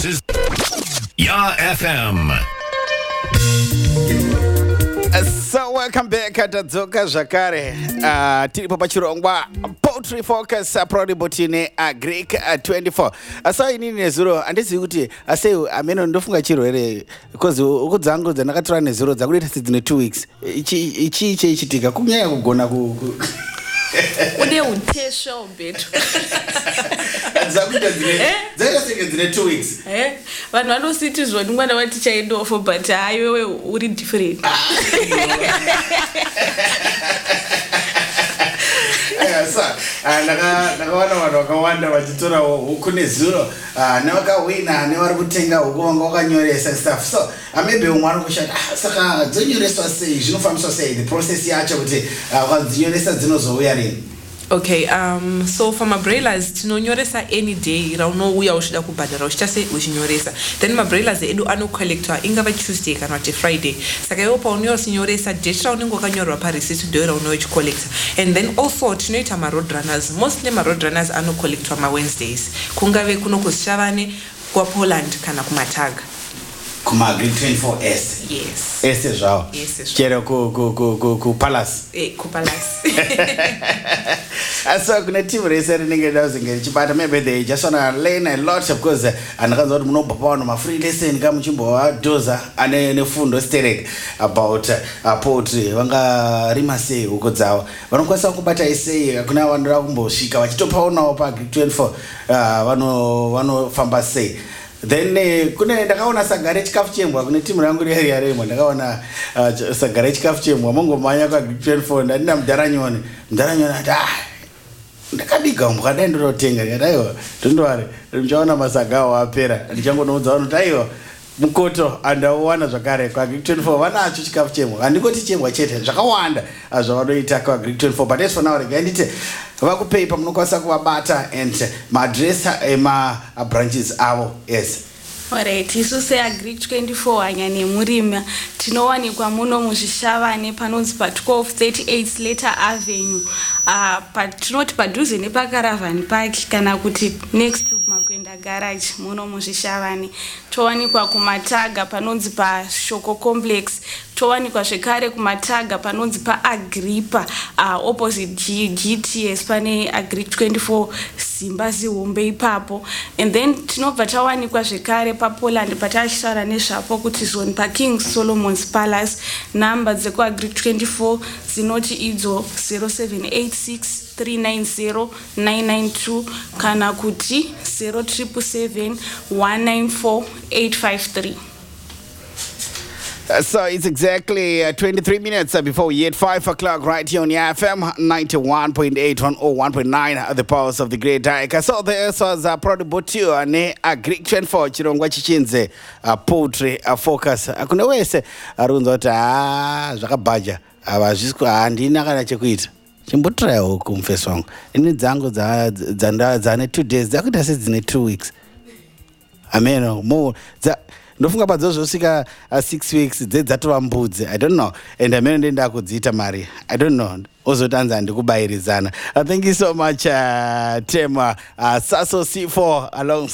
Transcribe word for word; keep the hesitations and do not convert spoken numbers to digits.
This is Ya F M. So welcome back at Dzoka Zakare. Uh, tiripo pachirongwa Poultry Focus uh, Prodibotine uh, Greek uh, twenty-four. Asa uh, inini nezuro andisi kuti ase ameno ndofunga chiro ere because ukudzangu dzanakatora nezuro dzakuita dzine two weeks. Ichi ichi ichi ichitika kunyaya kugona ku Ude utesho betu. Dzakuita dzine dzakasenge dzine two weeks. Eh? Vanhu vanositi zvoni mwana waticha end off but hayi wewe uri different. Sir, ndaka ndakawana vanhu vakawanda vachitora huku nezuro nevakawina nevari kutenga huku vanga vakanyoresa stuff. So maybe umwe ari kushata saka dzonyoreswa sei zvinofambiswa sei the process yacho kuti vakadzinyoresa dzinozouya rini. Okay, um, so for mabrailas, tinonyoresa any day, raunouya uchida kubhadhara uchitase uchinyoresa. Then mabrailas edu anocollectwa ingava Tuesday kana kuti Friday. Saka iwo paunyoresa date raunenge wakanyorwa pareceipt ndo raunouya uchicollecta. And then also tinoita maroad runners. Mostly maroad runners anocollectwa ma Wednesdays. Kungave kuno kuShavane, kwa Poland kana kumataga. Kuma Greek twenty-four S. Yes. S zvao. Yes. Chero ku ku ku ku ku Palace. Eh, ku Palace. Asa kuna team racer rinenge dazenge chibata maybe they just wanna learn a lot because anakanza kuti munobva pano ma free lesson kama chimbo doza ane nefundo sterek about uh, poultry vanga rima sei huko dzavo vanokwanisa kubata isei kuna vanhu vakumbosvika vachitopaonawo pa Greek twenty-four uh, vano vanofamba sei. Then uh, kune ndakaona sagare chikafu chembwa kune timu rangu riri yaremo ndakaona uh, sagare chikafu chembwa mongomanya kwa Greek twenty-four ndandina mudharanyoni mudharanyoni ati ah ndakadiga mukadai ndototenga ndikati aiwa tondowari ndichaona masaga awo apera ndichangonoudza vanhu kuti aiwa mukoto andauwana zvakare kwa Greek twenty-four vanacho chikafu chembwa handikoti chembwa chete zvakawanda zvavanoita kwa Greek twenty-four but as for now regai nditi vakupei pamunokwanisa kuvabata and maadress ema branches avo. Yes. Alright, isu se Greek twenty-four hanya nemurima tinowanikwa muno muzvishavane panonzi pa twelve thirty-eight Slater Avenue. Uh, patinoti padhuze nepacaravan park kana kuti next to Makwenda garage muno muzvishavane. Towanikwa kumataga panonzi pa Shoko complex. Towanikwa zvekare kumataga panonzi pa Agrippa uh, opposite G G T S pane Greek twenty-four Simba zihombe ipapo. And then tinobva tawanikwa zvekare pa Poland patashara nezvapo kuti zone pa King Solomon's Palace. Number dzekwa Greek twenty-four zinoti idzo zero seven eight six three nine zero nine nine two kana kuti zero triple seven one nine four eight five three. Uh, so it's exactly uh, twenty-three minutes uh, before we hit five o'clock right here on the F M ninety-one point eight, one oh one point nine, uh, the powers of the great Daika. So this was uh, Prodibotio and a Greek twenty-four chirongwa chichinze uh, Poultry uh, Focus. Akune wese arunzota ah zvakabaja avazviswa handina kana chekuita. Chimbotra huku mfeso wangu. Ini dzangu za dzanda dzane two days dzakuita sedzine two weeks. Ameno mo za ndofunga padzo zvosvika uh, six weeks dzedzatova mbudzi I don't know and amene ndenda kudziita mari I don't know ozotanza ndikubayirizana. Uh, thank you so much uh, Tema uh, Saso C four along